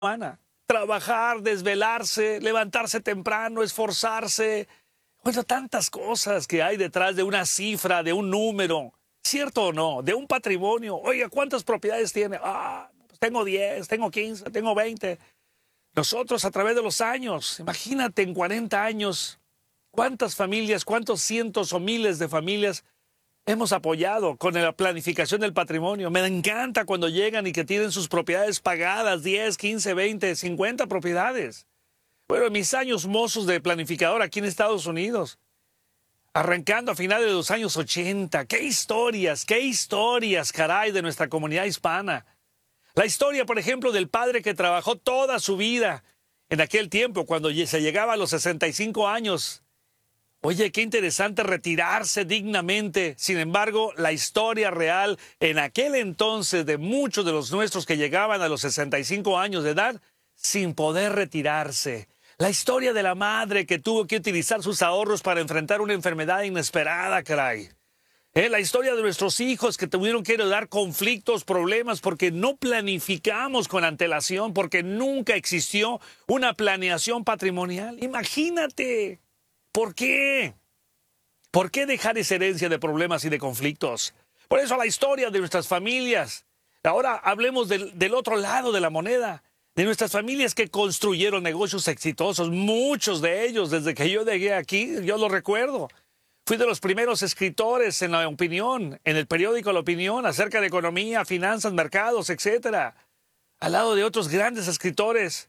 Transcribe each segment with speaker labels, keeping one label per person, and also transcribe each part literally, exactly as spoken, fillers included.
Speaker 1: humana. Trabajar, desvelarse, levantarse temprano, esforzarse. Bueno, tantas cosas que hay detrás de una cifra, de un número. ¿Cierto o no? De un patrimonio. Oiga, ¿cuántas propiedades tiene? Ah, pues tengo diez, tengo quince, tengo veinte. Nosotros a través de los años, imagínate en cuarenta años, cuántas familias, cuántos cientos o miles de familias hemos apoyado con la planificación del patrimonio. Me encanta cuando llegan y que tienen sus propiedades pagadas, diez, quince, veinte, cincuenta propiedades. Bueno, en mis años mozos de planificador aquí en Estados Unidos, arrancando a finales de los años ochenta, qué historias, qué historias, caray, de nuestra comunidad hispana. La historia, por ejemplo, del padre que trabajó toda su vida en aquel tiempo, cuando se llegaba a los sesenta y cinco años. Oye, qué interesante retirarse dignamente. Sin embargo, la historia real en aquel entonces de muchos de los nuestros que llegaban a los sesenta y cinco años de edad sin poder retirarse. La historia de la madre que tuvo que utilizar sus ahorros para enfrentar una enfermedad inesperada, caray. Eh, la historia de nuestros hijos que tuvieron que heredar conflictos, problemas, porque no planificamos con antelación, porque nunca existió una planeación patrimonial. Imagínate. ¿Por qué? ¿Por qué dejar esa herencia de problemas y de conflictos? Por eso la historia de nuestras familias. Ahora hablemos del, del otro lado de la moneda, de nuestras familias que construyeron negocios exitosos, muchos de ellos, desde que yo llegué aquí, yo lo recuerdo. Fui de los primeros escritores en La Opinión, en el periódico La Opinión, acerca de economía, finanzas, mercados, etcétera. Al lado de otros grandes escritores.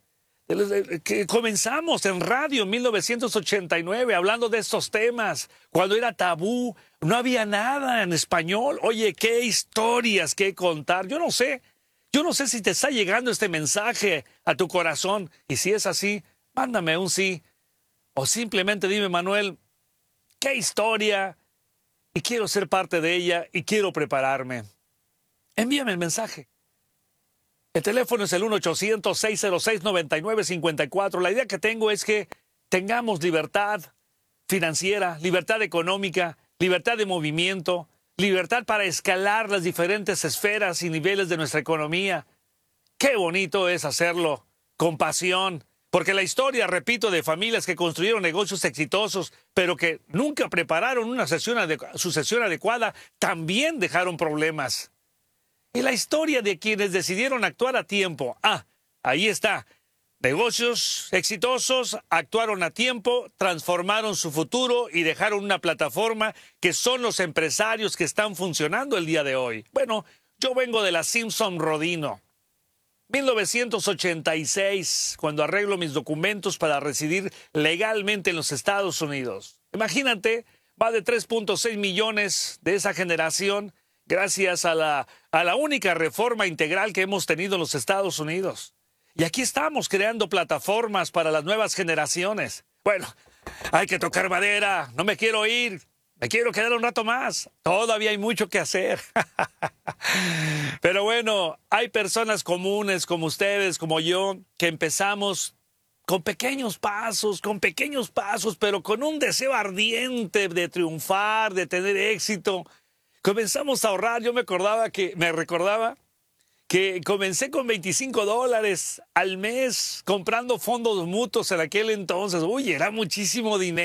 Speaker 1: Que comenzamos en radio en mil novecientos ochenta y nueve hablando de estos temas, cuando era tabú, no había nada en español. Oye, qué historias que contar. Yo no sé, yo no sé si te está llegando este mensaje a tu corazón, y si es así, mándame un sí, o simplemente dime, Manuel, qué historia, y quiero ser parte de ella, y quiero prepararme. Envíame el mensaje. El teléfono es el uno ochocientos, seis cero seis, nueve nueve cinco cuatro. La idea que tengo es que tengamos libertad financiera, libertad económica, libertad de movimiento, libertad para escalar las diferentes esferas y niveles de nuestra economía. Qué bonito es hacerlo con pasión, porque la historia, repito, de familias que construyeron negocios exitosos, pero que nunca prepararon una sucesión adecuada, también dejaron problemas. Y la historia de quienes decidieron actuar a tiempo. Ah, ahí está. Negocios exitosos, actuaron a tiempo, transformaron su futuro y dejaron una plataforma que son los empresarios que están funcionando el día de hoy. Bueno, yo vengo de la Simpson Rodino. mil novecientos ochenta y seis, cuando arreglo mis documentos para residir legalmente en los Estados Unidos. Imagínate, va de tres punto seis millones de esa generación, gracias a la, a la única reforma integral que hemos tenido en los Estados Unidos. Y aquí estamos creando plataformas para las nuevas generaciones. Bueno, hay que tocar madera, no me quiero ir, me quiero quedar un rato más. Todavía hay mucho que hacer. Pero bueno, hay personas comunes como ustedes, como yo, que empezamos con pequeños pasos, con pequeños pasos, pero con un deseo ardiente de triunfar, de tener éxito. Comenzamos a ahorrar. Yo me acordaba que, me recordaba que comencé con veinticinco dólares al mes comprando fondos mutuos en aquel entonces. Uy, era muchísimo dinero.